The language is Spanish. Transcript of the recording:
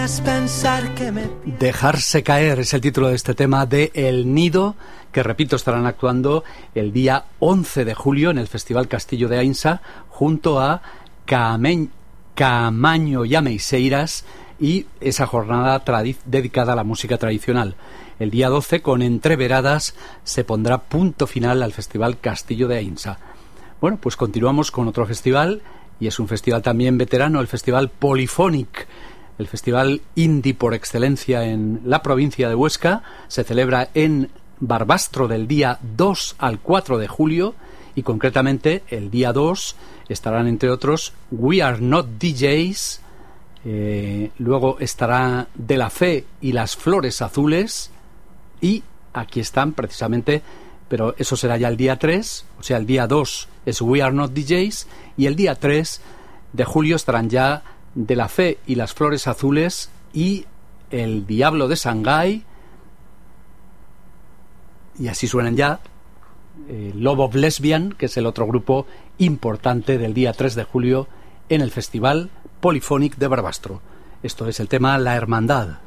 podrías pensar que me... Dejarse caer es el título de este tema de El Nido, que repito, estarán actuando el día 11 de julio en el Festival Castillo de Ainsa junto a Caamaño Llameixeiras y esa jornada dedicada a la música tradicional. El día 12, con Entreveradas, se pondrá punto final al Festival Castillo de Ainsa. Bueno, pues continuamos con otro festival, y es un festival también veterano, el Festival Polyphonic, el festival indie por excelencia en la provincia de Huesca. Se celebra en Barbastro del día 2 al 4 de julio, y concretamente el día 2 estarán, entre otros, We Are Not DJs, luego estará De la Fe y las Flores Azules, y aquí están precisamente, pero eso será ya el día 3, o sea, el día 2 es We Are Not DJs, y el día 3 de julio estarán ya De la Fe y las Flores Azules y El Diablo de Shanghái, y así suenan ya Love of Lesbian, que es el otro grupo importante del día 3 de julio en el Festival Polyphonic de Barbastro. Esto es el tema La Hermandad.